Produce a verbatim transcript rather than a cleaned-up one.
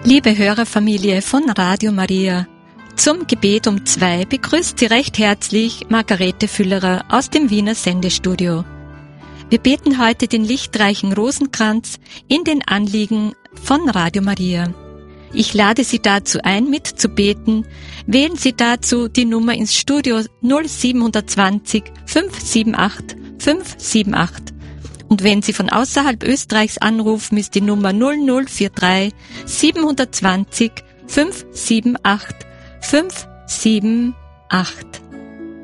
Liebe Hörerfamilie von Radio Maria, zum Gebet um zwei begrüßt Sie recht herzlich Margarete Füllerer aus dem Wiener Sendestudio. Wir beten heute den lichtreichen Rosenkranz in den Anliegen von Radio Maria. Ich lade Sie dazu ein, mitzubeten. Wählen Sie dazu die Nummer ins Studio null sieben zwei null fünf sieben acht fünf sieben acht. Und wenn Sie von außerhalb Österreichs anrufen, ist die Nummer null null vier drei sieben zwei null fünf sieben acht fünf sieben acht.